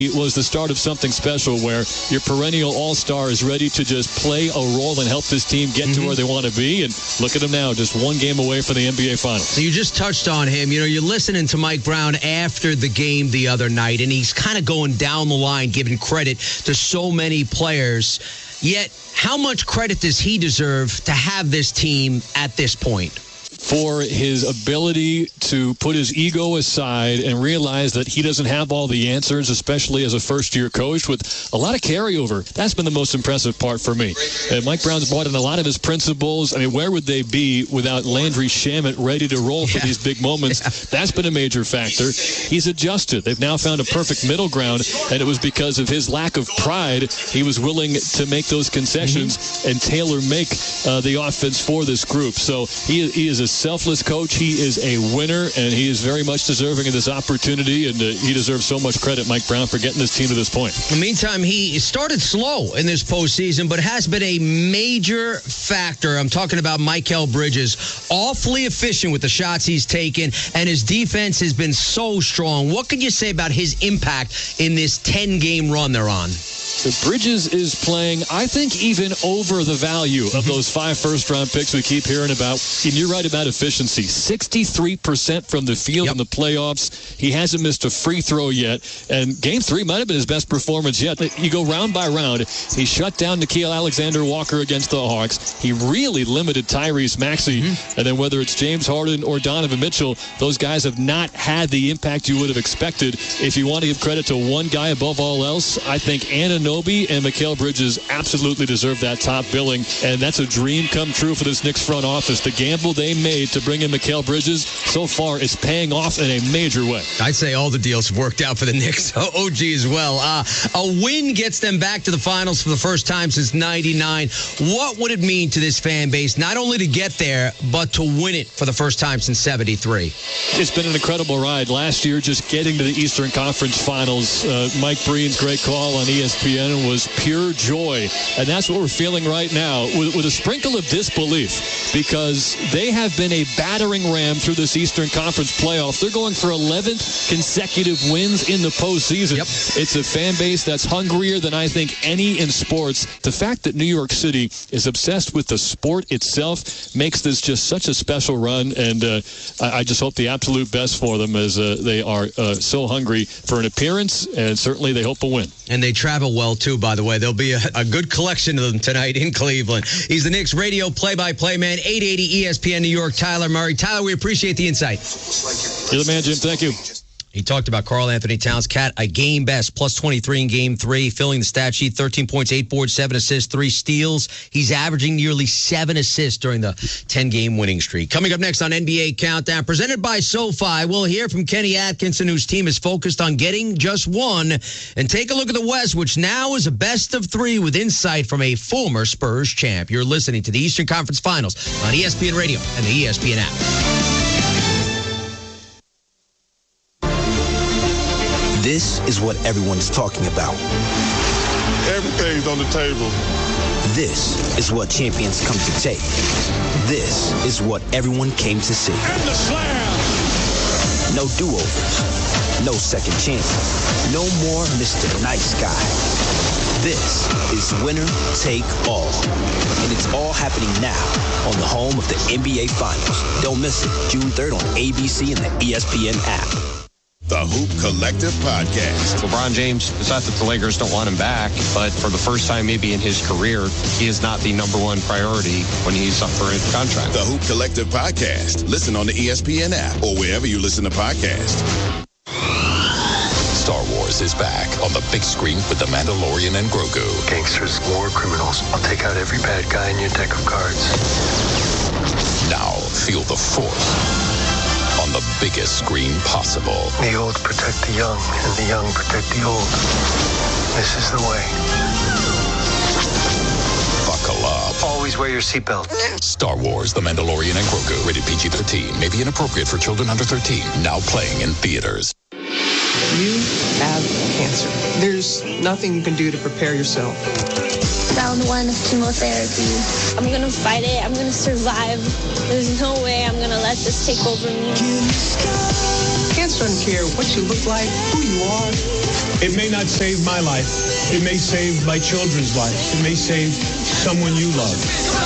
It was the start of something special where your perennial all-star is ready to just play a role and help this team get to where they want to be. And look at him now, just one game away from the NBA Finals. So you just touched on him. You know, you're listening to Mike Brown after the game the other night, and he's kind of going down the line, giving credit to so many players. Yet, how much credit does he deserve to have this team at this point? For his ability to put his ego aside and realize that he doesn't have all the answers, especially as a first-year coach with a lot of carryover. That's been the most impressive part for me. Mike Brown's brought in a lot of his principles. I mean, where would they be without Landry Shamet ready to roll for these big moments? That's been a major factor. He's adjusted. They've now found a perfect middle ground, and it was because of his lack of pride. He was willing to make those concessions and tailor-make the offense for this group. So he is a selfless coach. He is a winner, and he is very much deserving of this opportunity, and he deserves so much credit, Mike Brown, for getting this team to this point. In the meantime, he started slow in this postseason, but has been a major factor. I'm talking about Mikal Bridges, awfully efficient with the shots he's taken, and his defense has been so strong. What can you say about his impact in this 10-game run they're on? Bridges is playing, I think, even over the value of those 5 first-round picks we keep hearing about. And you're right about efficiency. 63% from the field in the playoffs. He hasn't missed a free throw yet. And Game 3 might have been his best performance yet. You go round by round. He shut down Nickeil Alexander-Walker against the Hawks. He really limited Tyrese Maxey. And then whether it's James Harden or Donovan Mitchell, those guys have not had the impact you would have expected. If you want to give credit to one guy above all else, I think Anunoby and Mikal Bridges absolutely deserve that top billing, and that's a dream come true for this Knicks front office. The gamble they made to bring in Mikal Bridges so far is paying off in a major way. I'd say all the deals have worked out for the Knicks. OG as well. A win gets them back to the finals for the first time since '99. What would it mean to this fan base, not only to get there, but to win it for the first time since '73? It's been an incredible ride. Last year, just getting to the Eastern Conference Finals, Mike Breen's great call on ESPN was pure joy, and that's what we're feeling right now with a sprinkle of disbelief, because they have been a battering ram through this Eastern Conference playoff. They're going for 11th consecutive wins in the postseason. It's a fan base that's hungrier than I think any in sports. The fact that New York City is obsessed with the sport itself makes this just such a special run, and I just hope the absolute best for them, as they are so hungry for an appearance, and certainly they hope a win. And they travel well, too, by the way. There'll be a good collection of them tonight in Cleveland. He's the Knicks radio play-by-play man, 880 ESPN New York, Tyler Murray. Tyler, we appreciate the insight. You're the man, Jim. Thank you. He talked about Karl Anthony Towns, Cat, a game best, plus 23 in Game 3, filling the stat sheet, 13 points, 8 boards, 7 assists, 3 steals. He's averaging nearly 7 assists during the 10-game winning streak. Coming up next on NBA Countdown, presented by SoFi, we'll hear from Kenny Atkinson, whose team is focused on getting just one. And take a look at the West, which now is a best of 3 with insight from a former Spurs champ. You're listening to the Eastern Conference Finals on ESPN Radio and the ESPN app. This is what everyone's talking about. Everything's on the table. This is what champions come to take. This is what everyone came to see. And the slam! No do-overs. No second chances. No more Mr. Nice Guy. This is winner take all. And it's all happening now on the home of the NBA Finals. Don't miss it. June 3rd on ABC and the ESPN app. The Hoop Collective Podcast. LeBron James, it's not that the Lakers don't want him back, but for the first time maybe in his career, he is not the number one priority when he's up for a contract. The Hoop Collective Podcast. Listen on the ESPN app or wherever you listen to podcasts. Star Wars is back on the big screen with The Mandalorian and Grogu. Gangsters, war criminals. I'll take out every bad guy in your deck of cards. Now feel the Force on the biggest screen possible. The old protect the young, and the young protect the old. This is the way. Buckle up. Always wear your seatbelt. Star Wars, The Mandalorian and Grogu. Rated PG-13. May be inappropriate for children under 13. Now playing in theaters. You have cancer. There's nothing you can do to prepare yourself. Round 1 of chemotherapy. I'm going to fight it. I'm going to survive. There's no way I'm going to let this take over me. Cancer doesn't care what you look like, who you are. It may not save my life. It may save my children's lives. It may save someone you love.